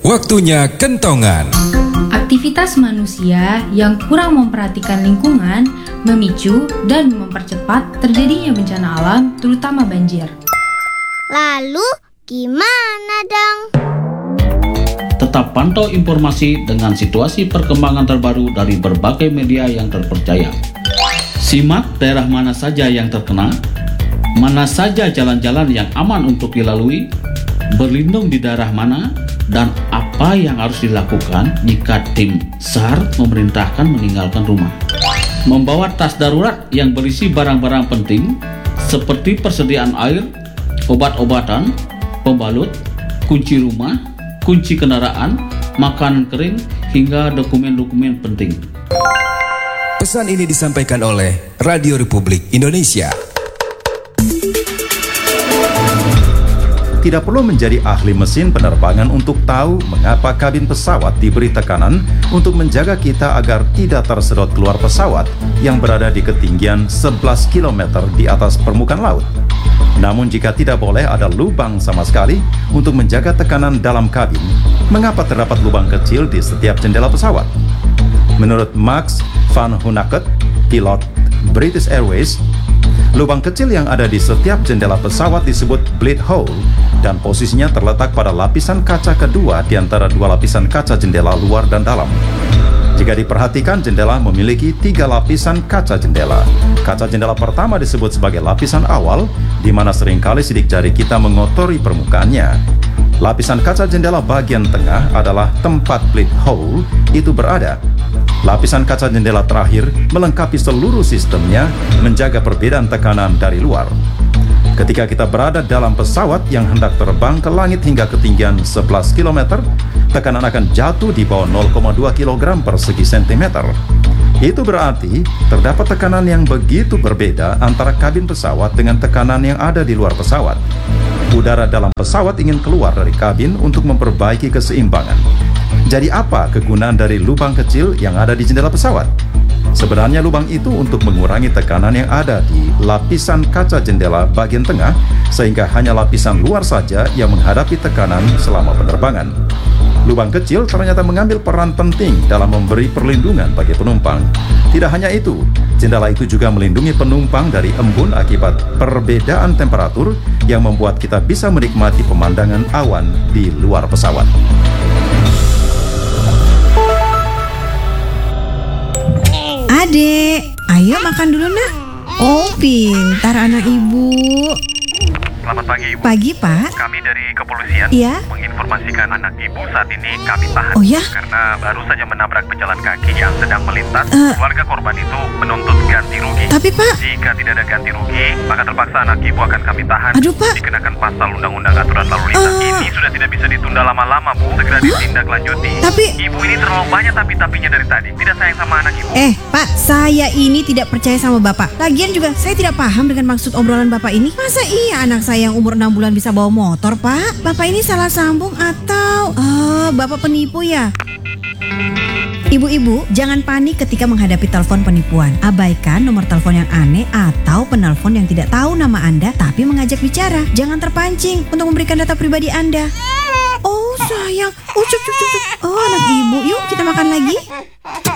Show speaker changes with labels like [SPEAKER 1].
[SPEAKER 1] Waktunya kentongan.
[SPEAKER 2] Aktivitas manusia yang kurang memperhatikan lingkungan memicu dan mempercepat terjadinya bencana alam, terutama banjir.
[SPEAKER 3] Lalu gimana dong?
[SPEAKER 4] Tetap pantau informasi dengan situasi perkembangan terbaru dari berbagai media yang terpercaya. Simak daerah mana saja yang terkena, mana saja jalan-jalan yang aman untuk dilalui, berlindung di daerah mana, dan apa yang harus dilakukan jika tim SAR memerintahkan meninggalkan rumah. Membawa tas darurat yang berisi barang-barang penting seperti persediaan air, obat-obatan, pembalut, kunci rumah, kunci kendaraan, makanan kering, hingga dokumen-dokumen penting.
[SPEAKER 1] Pesan ini disampaikan oleh Radio Republik Indonesia.
[SPEAKER 5] Tidak perlu menjadi ahli mesin penerbangan untuk tahu mengapa kabin pesawat diberi tekanan untuk menjaga kita agar tidak tersedot keluar pesawat yang berada di ketinggian 11 km di atas permukaan laut. Namun jika tidak boleh ada lubang sama sekali untuk menjaga tekanan dalam kabin, mengapa terdapat lubang kecil di setiap jendela pesawat? Menurut Max van Hunaket, pilot British Airways, lubang kecil yang ada di setiap jendela pesawat disebut bleed hole dan posisinya terletak pada lapisan kaca kedua di antara dua lapisan kaca jendela luar dan dalam. Jika diperhatikan, jendela memiliki 3 lapisan kaca jendela. Kaca jendela pertama disebut sebagai lapisan awal, di mana seringkali sidik jari kita mengotori permukaannya. Lapisan kaca jendela bagian tengah adalah tempat bleed hole itu berada. Lapisan kaca jendela terakhir melengkapi seluruh sistemnya, menjaga perbedaan tekanan dari luar. Ketika kita berada dalam pesawat yang hendak terbang ke langit hingga ketinggian 11 km, tekanan akan jatuh di bawah 0,2 kg per segi sentimeter. Itu berarti terdapat tekanan yang begitu berbeda antara kabin pesawat dengan tekanan yang ada di luar pesawat. Udara dalam pesawat ingin keluar dari kabin untuk memperbaiki keseimbangan. Jadi apa kegunaan dari lubang kecil yang ada di jendela pesawat? Sebenarnya lubang itu untuk mengurangi tekanan yang ada di lapisan kaca jendela bagian tengah, sehingga hanya lapisan luar saja yang menghadapi tekanan selama penerbangan. Lubang kecil ternyata mengambil peran penting dalam memberi perlindungan bagi penumpang. Tidak hanya itu, jendela itu juga melindungi penumpang dari embun akibat perbedaan temperatur yang membuat kita bisa menikmati pemandangan awan di luar pesawat.
[SPEAKER 6] Adek, ayo makan dulu nak. Oh, pintar anak ibu.
[SPEAKER 7] Selamat pagi, Ibu.
[SPEAKER 6] Pagi, Pak.
[SPEAKER 7] Kami dari kepolisian menginformasikan anak Ibu saat ini kami tahan.
[SPEAKER 6] Oh ya?
[SPEAKER 7] Karena baru saja menabrak pejalan kaki yang sedang melintas. Keluarga korban itu menuntut ganti rugi.
[SPEAKER 6] Tapi, Pak.
[SPEAKER 7] Jika tidak ada ganti rugi, maka terpaksa anak Ibu akan kami tahan.
[SPEAKER 6] Aduh, Pak.
[SPEAKER 7] Dikenakan pasal Undang-Undang Aturan Lalu Lintas. Ini sudah tidak bisa ditunda lama-lama, Bu. Segera ditindaklanjuti.
[SPEAKER 6] Tapi
[SPEAKER 7] Ibu ini terlalu banyak tapi-tapinya dari tadi. Tidak sayang sama anak Ibu.
[SPEAKER 6] Pak, saya ini tidak percaya sama Bapak. Lagian juga saya tidak paham dengan maksud obrolan Bapak ini. Masa iya anak saya yang umur 6 bulan bisa bawa motor, Pak? Bapak ini salah sambung atau Bapak penipu ya? Ibu-ibu, jangan panik ketika menghadapi telepon penipuan. Abaikan nomor telepon yang aneh atau penelpon yang tidak tahu nama Anda tapi mengajak bicara. Jangan terpancing untuk memberikan data pribadi Anda. Oh sayang, cuk. Oh anak ibu, yuk kita makan lagi.